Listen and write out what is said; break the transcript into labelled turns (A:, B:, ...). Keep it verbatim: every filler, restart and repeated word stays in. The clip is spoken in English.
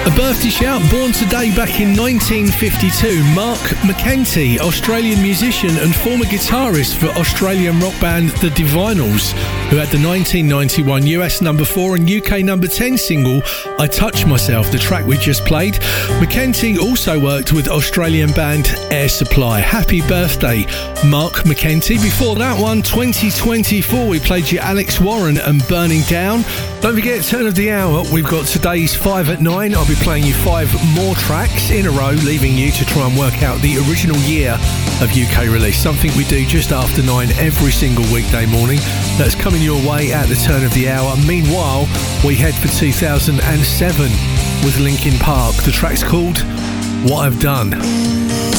A: A birthday shout, born today back in nineteen fifty-two, Mark McEntee, Australian musician and former guitarist for Australian rock band The Divinyls, who had the nineteen ninety-one U S number four and U K number ten single I Touch Myself, the track we just played. McEntee also worked with Australian band Air Supply. Happy birthday, Mark McEntee. Before that one, twenty twenty-four, we played you Alex Warren and Burning Down. Don't forget, turn of the hour, we've got today's five at nine. I'll be playing you five more tracks in a row, leaving you to try and work out the original year of U K release, something we do just after nine every single weekday morning. That's coming your way at the turn of the hour. Meanwhile, we head for two thousand seven with Linkin Park. The track's called What I've Done.